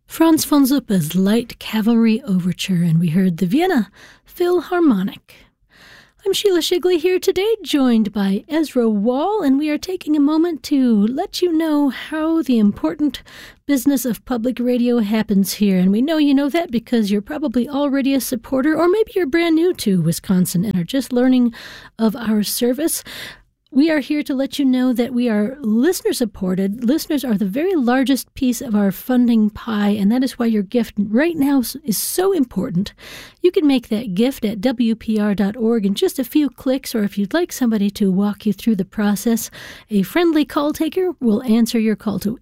Franz von Zuppe's Light Cavalry Overture, and we heard the Vienna Philharmonic. I'm Sheila Shigley here today, joined by Ezra Wall, and we are taking a moment to let you know how the important business of public radio happens here. And we know you know that because you're probably already a supporter, or maybe you're brand new to Wisconsin and are just learning of our service. We are here to let you know that we are listener-supported. Listeners are the very largest piece of our funding pie, and that is why your gift right now is so important. You can make that gift at WPR.org in just a few clicks, or if you'd like somebody to walk you through the process, a friendly call taker will answer your call to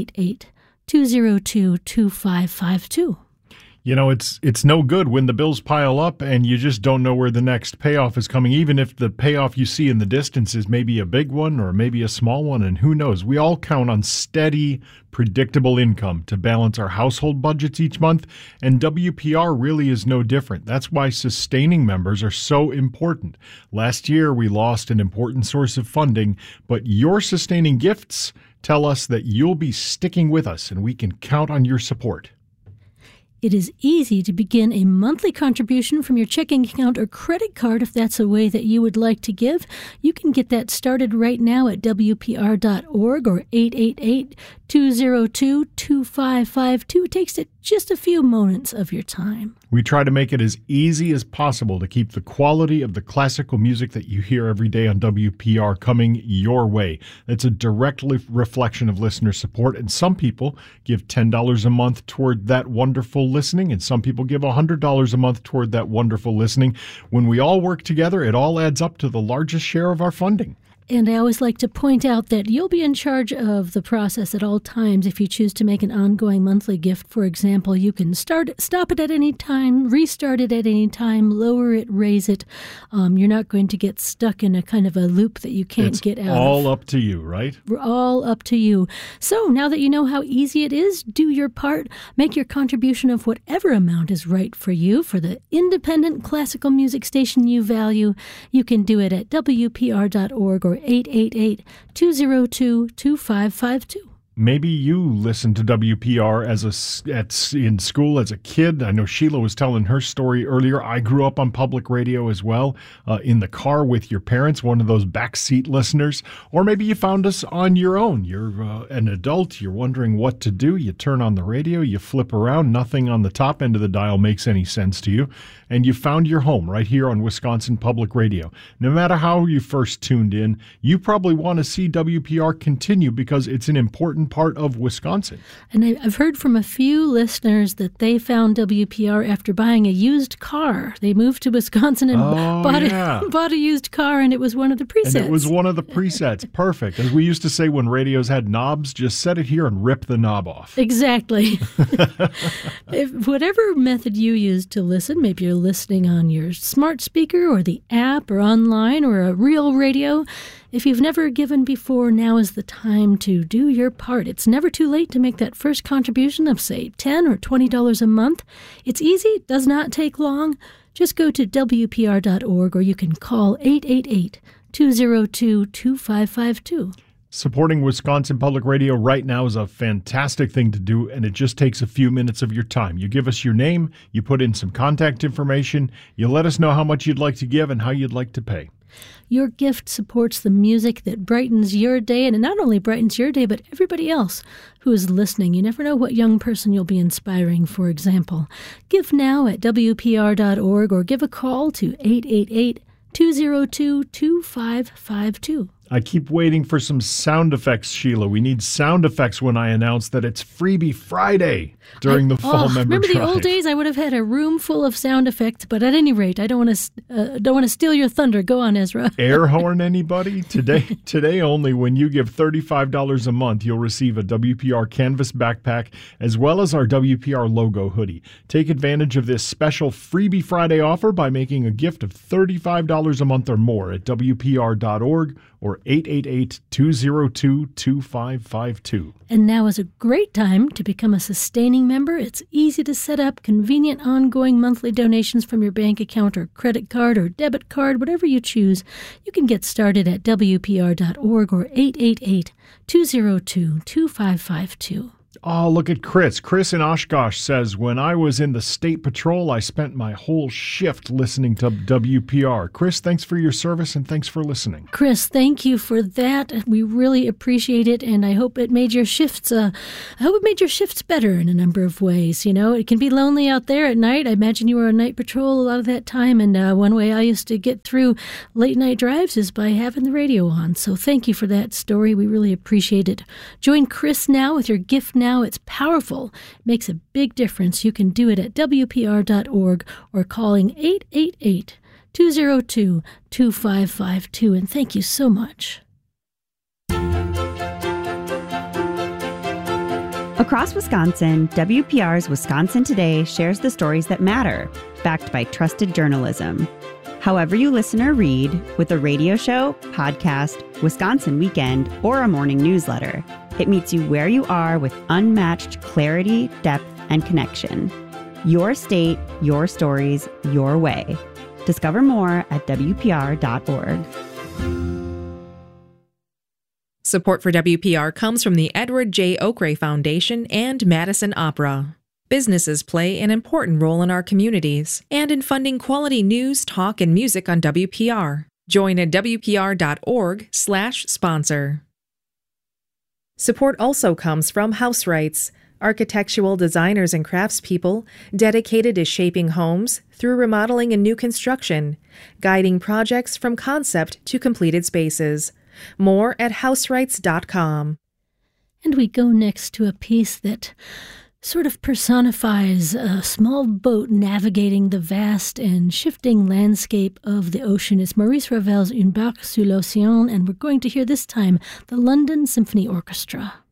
888-202-2552. You know, it's no good when the bills pile up and you just don't know where the next payoff is coming, even if the payoff you see in the distance is maybe a big one or maybe a small one, and who knows. We all count on steady, predictable income to balance our household budgets each month, and WPR really is no different. That's why sustaining members are so important. Last year, we lost an important source of funding, but your sustaining gifts tell us that you'll be sticking with us, and we can count on your support. It is easy to begin a monthly contribution from your checking account or credit card if that's a way that you would like to give. You can get that started right now at WPR.org or 888-202-2552. It takes just a few moments of your time. We try to make it as easy as possible to keep the quality of the classical music that you hear every day on WPR coming your way. It's a direct reflection of listener support, and some people give $10 a month toward that wonderful listening, and some people give $100 a month toward that wonderful listening. When we all work together, it all adds up to the largest share of our funding. And I always like to point out that you'll be in charge of the process at all times if you choose to make an ongoing monthly gift. For example, you can stop it at any time, restart it at any time, lower it, raise it. You're not going to get stuck in a kind of a loop that you can't get out of. It's all up to you, right? We're all up to you. So now that you know how easy it is, do your part. Make your contribution of whatever amount is right for you for the independent classical music station you value. You can do it at WPR.org or 888-202-2552. Maybe you listened to WPR in school as a kid. I know Sheila was telling her story earlier. I grew up on public radio as well, in the car with your parents, one of those backseat listeners. Or maybe you found us on your own. You're an adult. You're wondering what to do. You turn on the radio. You flip around. Nothing on the top end of the dial makes any sense to you. And you found your home right here on Wisconsin Public Radio. No matter how you first tuned in, you probably want to see WPR continue because it's an important part of Wisconsin. And I've heard from a few listeners that they found WPR after buying a used car. They moved to Wisconsin and bought a used car, and it was one of the presets. And it was one of the presets. Perfect. As we used to say when radios had knobs, just set it here and rip the knob off. Exactly. Whatever method you use to listen, maybe you're listening on your smart speaker or the app or online or a real radio. If you've never given before, now is the time to do your part. It's never too late to make that first contribution of, say, $10 or $20 a month. It's easy, does not take long. Just go to WPR.org or you can call 888-202-2552. Supporting Wisconsin Public Radio right now is a fantastic thing to do, and it just takes a few minutes of your time. You give us your name, you put in some contact information, you let us know how much you'd like to give and how you'd like to pay. Your gift supports the music that brightens your day, and it not only brightens your day, but everybody else who is listening. You never know what young person you'll be inspiring, for example. Give now at WPR.org or give a call to 888-202-2552. I keep waiting for some sound effects, Sheila. We need sound effects when I announce that it's Freebie Friday during the fall member remember drive. The old days? I would have had a room full of sound effects, but at any rate, I don't want to steal your thunder. Go on, Ezra. Air horn, anybody? Today only, when you give $35 a month, you'll receive a WPR canvas backpack as well as our WPR logo hoodie. Take advantage of this special Freebie Friday offer by making a gift of $35 a month or more at WPR.org or 888-202-2552. And now is a great time to become a sustaining member. It's easy to set up convenient ongoing monthly donations from your bank account or credit card or debit card, whatever you choose. You can get started at WPR.org or 888-202-2552. Oh, look at Chris. Chris in Oshkosh says, when I was in the State Patrol, I spent my whole shift listening to WPR. Chris, thanks for your service and thanks for listening. Chris, thank you for that. We really appreciate it, and I hope it made your shifts better in a number of ways. You know, it can be lonely out there at night. I imagine you were on night patrol a lot of that time, and one way I used to get through late night drives is by having the radio on. So thank you for that story. We really appreciate it. Join Chris now with your gift now. It's powerful. It makes a big difference. You can do it at WPR.org or calling 888-202-2552. And thank you so much. Across Wisconsin, WPR's Wisconsin Today shares the stories that matter, backed by trusted journalism. However you listen or read, with a radio show, podcast, Wisconsin Weekend, or a morning newsletter, it meets you where you are with unmatched clarity, depth, and connection. Your state, your stories, your way. Discover more at WPR.org. Support for WPR comes from the Edward J. Oakray Foundation and Madison Opera. Businesses play an important role in our communities and in funding quality news, talk, and music on WPR. Join at WPR.org/sponsor. Support also comes from House Rights, architectural designers and craftspeople dedicated to shaping homes through remodeling and new construction, guiding projects from concept to completed spaces. More at houserights.com. And we go next to a piece that sort of personifies a small boat navigating the vast and shifting landscape of the ocean. It's Maurice Ravel's Une barque sur l'océan, and we're going to hear this time the London Symphony Orchestra.